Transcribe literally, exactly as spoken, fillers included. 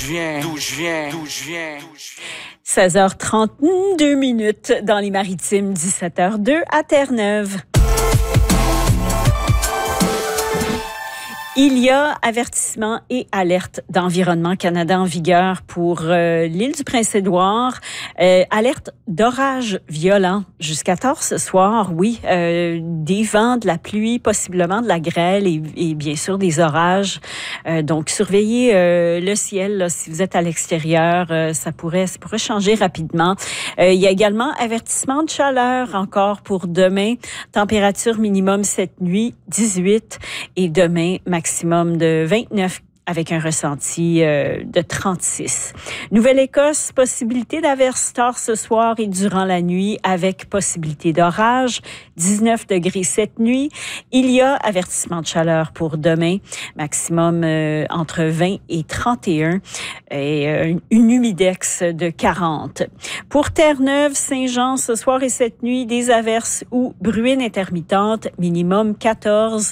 viens, d'où je viens, d'où je viens. seize heures trente-deux minutes dans les Maritimes, dix-sept heures deux à Terre-Neuve. Il y a avertissement et alerte d'Environnement Canada en vigueur pour euh, l'île du Prince-Édouard. Euh, alerte d'orage violent jusqu'à tard ce soir, oui. Euh, des vents, de la pluie, possiblement de la grêle et, et bien sûr des orages. Euh, donc, surveillez euh, le ciel là, si vous êtes à l'extérieur. Euh, ça pourrait, ça pourrait changer rapidement. Euh, il y a également avertissement de chaleur encore pour demain. Température minimum cette nuit, dix-huit et demain, maximum maximum de vingt-neuf avec un ressenti euh, de trente-six. Nouvelle-Écosse, possibilité d'averse tard ce soir et durant la nuit avec possibilité d'orage. dix-neuf degrés cette nuit. Il y a avertissement de chaleur pour demain, maximum euh, entre vingt et trente et un et euh, une humidex de quarante. Pour Terre-Neuve, Saint-Jean, ce soir et cette nuit, des averses ou bruines intermittentes, minimum quatorze